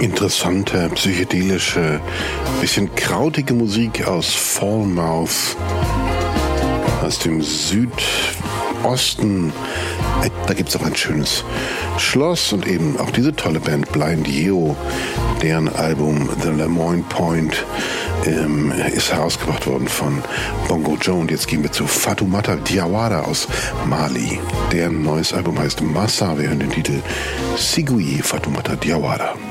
Interessante, psychedelische, bisschen krautige Musik aus Falmouth, aus dem Südosten. Da gibt es auch ein schönes Schloss und eben auch diese tolle Band Blind Yeo, deren Album The Lemoyne Point ist herausgebracht worden von Bongo Joe. Und jetzt gehen wir zu Fatoumata Diawara aus Mali. Deren neues Album heißt Massa. Wir hören den Titel Sigui Fatoumata Diawara.